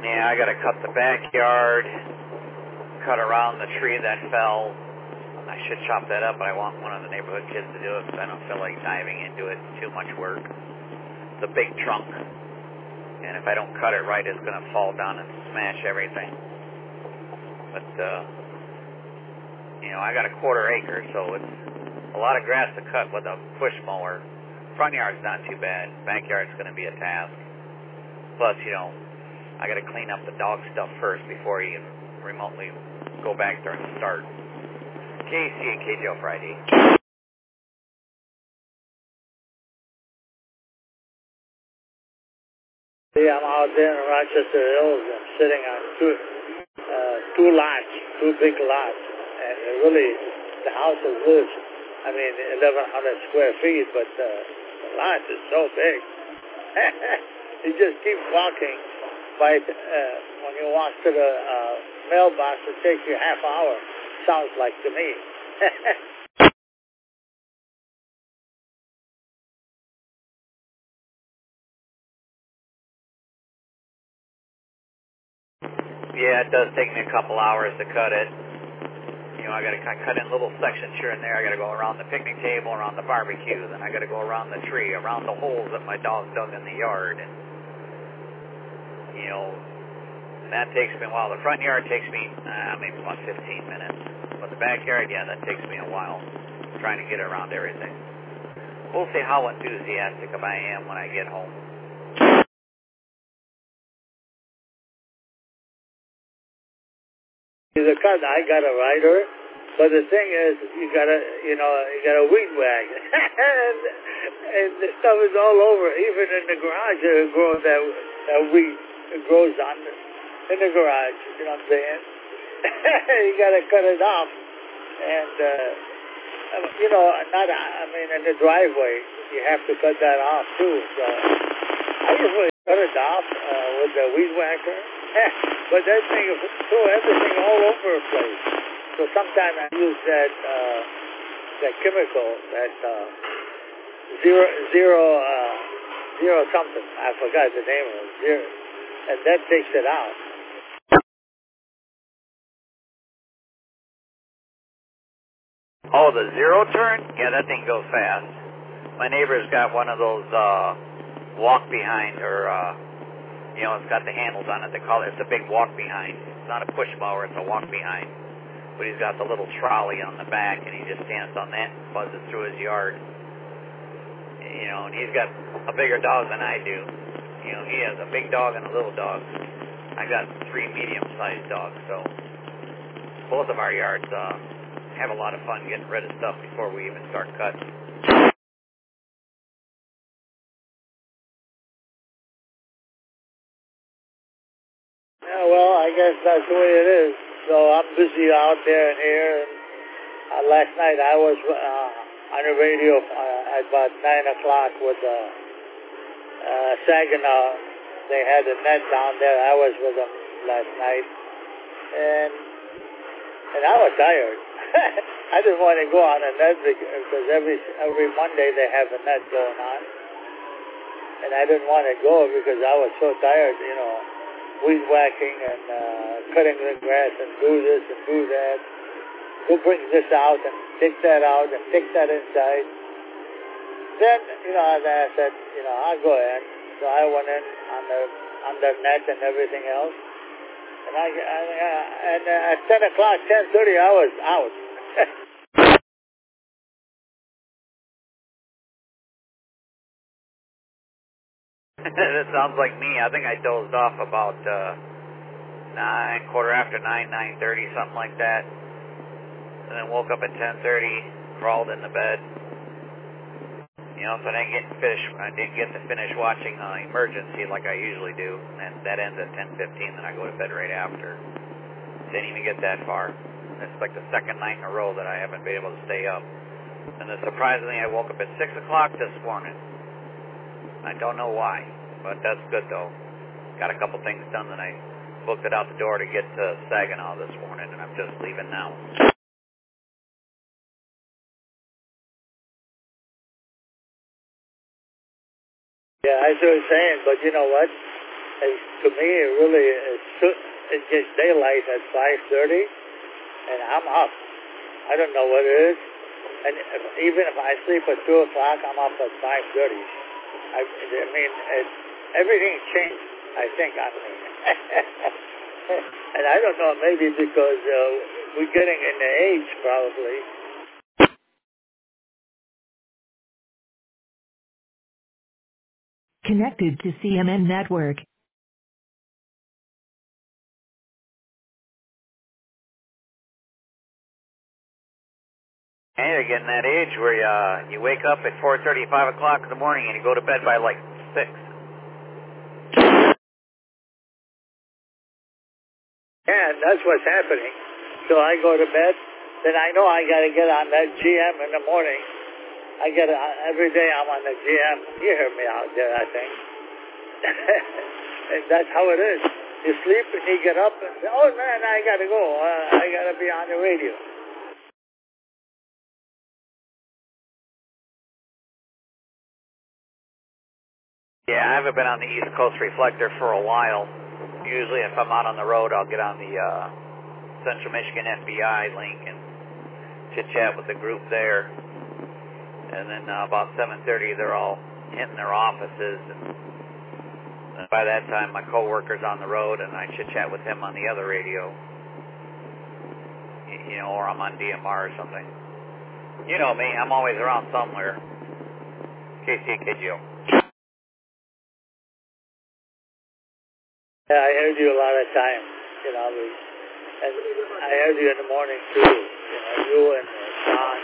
Yeah, I got to cut the backyard, cut around the tree that fell. I should chop that up, but I want one of the neighborhood kids to do it because I don't feel like diving into it. It's too much work. It's a big trunk, and if I don't cut it right, it's going to fall down and smash everything. But, I got a 1/4 acre, so it's a lot of grass to cut with a push mower. Front yard's not too bad. Backyard's going to be a task. Plus, I got to clean up the dog stuff first before you can remotely go back there and start. KC and KJO Friday. Yeah, I'm out there in Rochester Hills. I'm sitting on two lots, two big lots, and really the house is huge. 1,100 square feet, but the lot is so big. You just keep walking. When you walk to the mailbox, it takes you half hour. Sounds like to me. Yeah, it does take me a couple hours to cut it. I got to cut in little sections here and there. I got to go around the picnic table, around the barbecue, then I got to go around the tree, around the holes that my dog dug in the yard, and that takes me a while. The front yard takes me maybe about 15 minutes, but the backyard, yeah, that takes me a while trying to get around everything. We'll see how enthusiastic I am when I get home. The cut, I got a rider, but the thing is, you got a weed whack, and the stuff is all over. Even in the garage, it grows that weed. It grows in the garage. You know what I'm saying? You got to cut it off, and in the driveway, you have to cut that off too. So I usually cut it off with the weed whacker. But that thing will throw everything all over the place. So sometimes I use that chemical, that zero something. I forgot the name of it. Zero, and that takes it out. Oh, the zero turn? Yeah, that thing goes fast. My neighbor's got one of those walk behind, or it's got the handles on it. They call it. It's a big walk behind. It's not a push mower. It's a walk behind. But he's got the little trolley on the back, and he just stands on that and buzzes through his yard. And he's got a bigger dog than I do. He has a big dog and a little dog. I got 3 medium-sized dogs, so both of our yards have a lot of fun getting rid of stuff before we even start cutting. Yeah, well, I guess that's the way it is. So I'm busy out there and here. And last night I was on the radio at about 9 o'clock with Saginaw. They had a net down there. I was with them last night, and I was tired. I didn't want to go on a net because every Monday they have a net going on, and I didn't want to go because I was so tired. Weed whacking and cutting the grass and do this and do that. Go bring this out and take that out and take that inside. Then, and I said, I'll go in. So I went in on the net and everything else. And at 10 o'clock, 10:30, I was out. That sounds like me. I think I dozed off about 9, quarter after 9, 9:30, something like that. And then woke up at 10:30, crawled in the bed. So I didn't get to finish watching Emergency like I usually do, and that ends at 10:15. Then I go to bed right after. Didn't even get that far. It's like the second night in a row that I haven't been able to stay up. And then surprisingly, I woke up at 6 o'clock this morning. I don't know why, but that's good though. Got a couple things done, and I booked it out the door to get to Saginaw this morning, and I'm just leaving now. Yeah, I see what you're saying, but you know what? To me, it really it gets daylight at 5:30, and I'm up. I don't know what it is. And even if I sleep at 2 o'clock, I'm up at 5:30. I mean, everything changed, I think, on me. And I don't know, maybe because we're getting in the age, probably. Connected to CMN Network. And you're getting that age where you wake up at 4:30, 5 o'clock in the morning, and you go to bed by like 6. Yeah, that's what's happening. So I go to bed, then I know I got to get on that GM in the morning. I get every day I'm on the GM. You hear me out there, I think. And that's how it is. You sleep and you get up and say, oh man, I got to go. I got to be on the radio. Yeah, I haven't been on the East Coast Reflector for a while. Usually if I'm out on the road, I'll get on the Central Michigan FBI link and chit-chat with the group there. And then about 7:30, they're all hitting their offices. And by that time, my coworker's on the road, and I chit-chat with him on the other radio. You know, or I'm on DMR or something. You know me, I'm always around somewhere. KCKGO. Yeah, I heard you a lot of times, you know, and I heard you in the morning too, you know, you and John,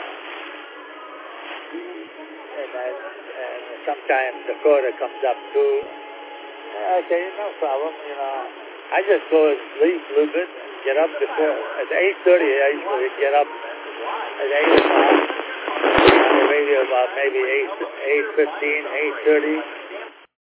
and sometimes Dakota comes up too. Okay, no problem, you know. I just go to sleep a little bit and get up before, at 8:30 I usually get up at 8 o'clock, on the radio about maybe 8:15, 8:30.